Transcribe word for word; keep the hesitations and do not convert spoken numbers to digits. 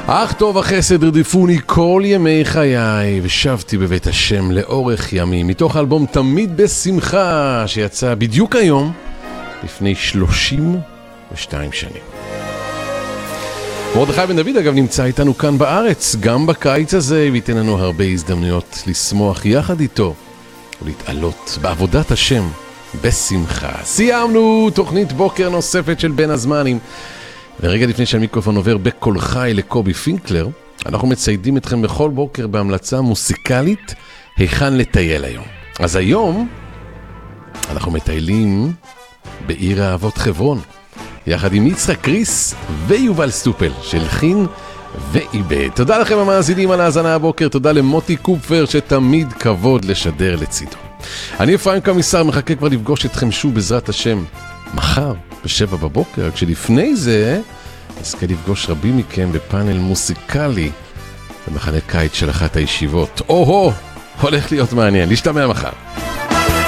אך טוב החסד רדיפוני כל ימי חיי, ושבתי בבית השם לאורך ימים, מתוך האלבום תמיד בשמחה, שיצא בדיוק היום, לפני שלושים ושתיים שנים. מרדכי בן דוד אגב נמצא איתנו כאן בארץ, גם בקיץ הזה, וייתן לנו הרבה הזדמנויות לשמוח יחד איתו, ולהתעלות בעבודת השם בשמחה. סיימנו תוכנית בוקר נוספת של בין הזמנים, ורגע לפני שהמיקרופון עובר בקול חי לקובי פינקלר, אנחנו מציידים אתכם בכל בוקר בהמלצה מוסיקלית היכן לטייל היום. אז היום אנחנו מטיילים בעיר האבות חברון, יחד עם יצחק קריס ויובל סטופל של חין ואיבד. תודה לכם המאזינים על ההאזנה הבוקר, תודה למוטי קופפר שתמיד כבוד לשדר לצידו. אני אפרים קמיסר, מחכה כבר לפגוש אתכם שוב בעזרת השם מחר בשבע בבוקר, כשלפני זה נזכה לפגוש רבים מכם בפאנל מוסיקלי במחנה קיץ של אחת הישיבות. או-הו, הולך להיות מעניין, להשתמע מחר.